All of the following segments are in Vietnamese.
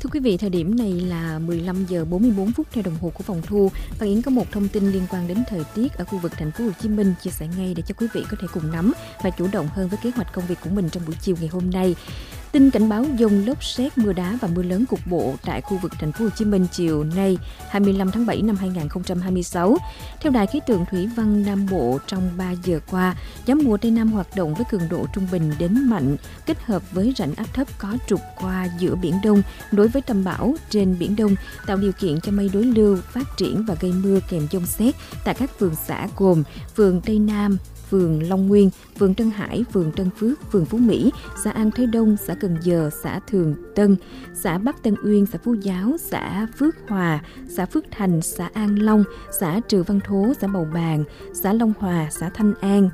Thưa quý vị, thời điểm này là 15 giờ 44 phút theo đồng hồ của phòng thu. Và Yến có một thông tin liên quan đến thời tiết ở khu vực thành phố Hồ Chí Minh chia sẻ ngay để cho quý vị có thể cùng nắm và chủ động hơn với kế hoạch công việc của mình trong buổi chiều ngày hôm nay. Tin cảnh báo dông lốc sét, mưa đá và mưa lớn cục bộ tại khu vực thành phố Hồ Chí Minh chiều nay 25 tháng 7 năm 2026. Theo Đài khí tượng thủy văn Nam Bộ, trong 3 giờ qua, gió mùa Tây Nam hoạt động với cường độ trung bình đến mạnh, kết hợp với rãnh áp thấp có trục qua giữa Biển Đông đối với tâm bão trên Biển Đông, tạo điều kiện cho mây đối lưu phát triển và gây mưa kèm dông sét tại các phường xã gồm phường Tây Nam, phường Long Nguyên, phường Tân Hải, phường Tân Phước, phường Phú Mỹ, xã An Thới Đông, xã Cần Giờ, xã Thường Tân, xã Bắc Tân Uyên, xã Phú Giáo, xã Phước Hòa, xã Phước Thành, xã An Long, xã Trừ Văn Thố, xã Bầu Bàng, xã Long Hòa, xã Thanh An,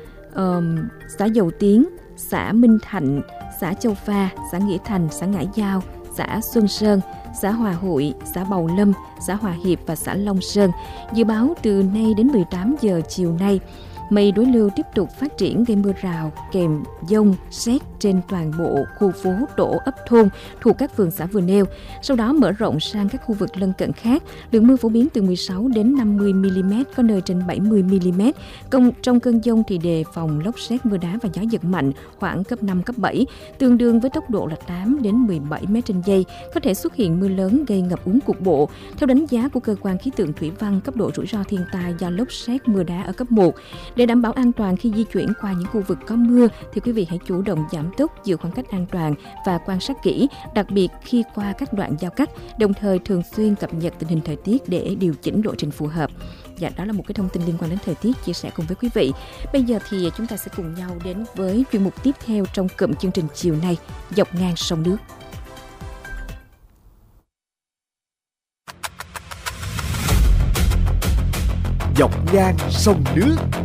xã Dầu Tiến, xã Minh Thạnh, xã Châu Pha, xã Nghĩa Thành, xã Ngãi Giao, xã Xuân Sơn, xã Hòa Hội, xã Bầu Lâm, xã Hòa Hiệp và xã Long Sơn. Dự báo từ nay đến 18 giờ chiều nay, mây đối lưu tiếp tục phát triển gây mưa rào kèm dông sét trên toàn bộ khu phố, tổ, ấp, thôn thuộc các phường xã vừa nêu. Sau đó mở rộng sang các khu vực lân cận khác. Lượng mưa phổ biến từ 16 đến 50 mm, có nơi trên 70 mm. Trong cơn dông thì đề phòng lốc sét, mưa đá và gió giật mạnh khoảng cấp 5, cấp 7, tương đương với tốc độ là 8 đến 17 m trên giây. Có thể xuất hiện mưa lớn gây ngập úng cục bộ. Theo đánh giá của cơ quan khí tượng thủy văn, cấp độ rủi ro thiên tai do lốc sét, mưa đá ở cấp 1. Để đảm bảo an toàn khi di chuyển qua những khu vực có mưa thì quý vị hãy chủ động giảm tốc, giữ khoảng cách an toàn và quan sát kỹ, đặc biệt khi qua các đoạn giao cắt, đồng thời thường xuyên cập nhật tình hình thời tiết để điều chỉnh lộ trình phù hợp. Dạ, đó là một cái thông tin liên quan đến thời tiết chia sẻ cùng với quý vị. Bây giờ thì chúng ta sẽ cùng nhau đến với chuyên mục tiếp theo trong cụm chương trình chiều nay, dọc ngang sông nước. Dọc ngang sông nước.